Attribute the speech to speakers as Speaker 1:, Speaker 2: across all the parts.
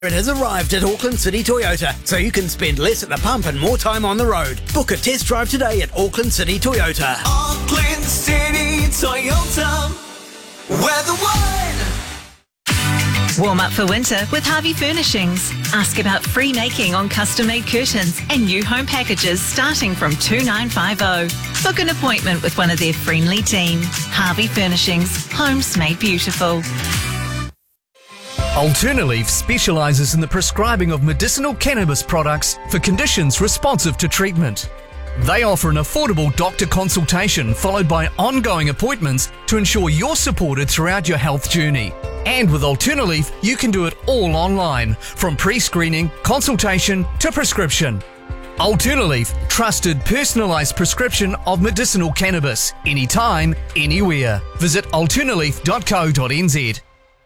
Speaker 1: It has arrived at Auckland City Toyota, so you can spend less at the pump and more time on the road. Book a test drive today at Auckland City Toyota.
Speaker 2: Auckland City Toyota, we're the one.
Speaker 3: Warm up for winter with Harvey Furnishings. Ask about free making on custom-made curtains and new home packages starting from $2,950. Book an appointment with one of their friendly team. Harvey Furnishings, homes made beautiful.
Speaker 4: Alternaleaf specialises in the prescribing of medicinal cannabis products for conditions responsive to treatment. They offer an affordable doctor consultation followed by ongoing appointments to ensure you're supported throughout your health journey. And with Alternaleaf, you can do it all online, from pre-screening, consultation to prescription. Alternaleaf, trusted personalised prescription of medicinal cannabis, anytime, anywhere. Visit alternaleaf.co.nz.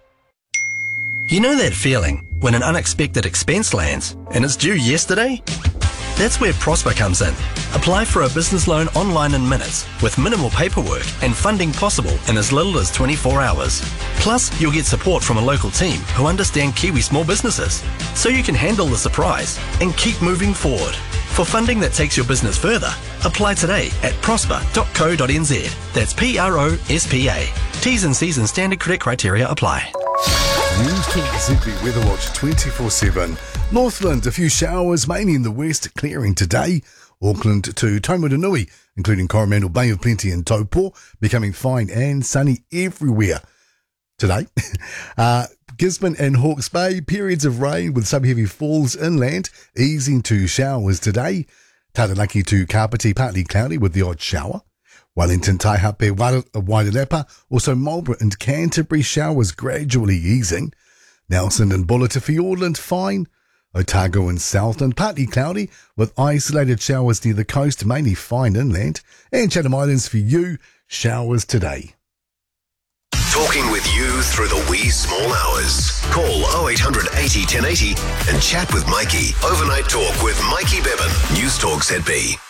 Speaker 5: You know that feeling when an unexpected expense lands and it's due yesterday? That's where Prosper comes in. Apply for a business loan online in minutes with minimal paperwork and funding possible in as little as 24 hours. Plus, you'll get support from a local team who understand Kiwi small businesses, so you can handle the surprise and keep moving forward. For funding that takes your business further, apply today at prosper.co.nz. That's PROSPA. T's and C's and standard credit criteria apply.
Speaker 6: News Talk Zippy Weather Watch 24/7. Northland, a few showers, mainly in the west, clearing today. Auckland to Taumarunui, including Coromandel Bay of Plenty and Taupo, becoming fine and sunny everywhere today. Gisborne and Hawke's Bay, periods of rain with some heavy falls inland, easing to showers today. Taranaki to Kapiti, partly cloudy with the odd shower. Wellington, Taihape, Wairarapa, also Marlborough and Canterbury, showers gradually easing. Nelson and Buller to Fiordland, fine. Otago and Southland, partly cloudy with isolated showers near the coast, mainly fine inland. And Chatham Islands for you, showers today.
Speaker 7: Talking with you through the wee small hours. Call 0800 80 1080 and chat with Mikey. Overnight Talk with Mikey Bevan. News Talk ZB.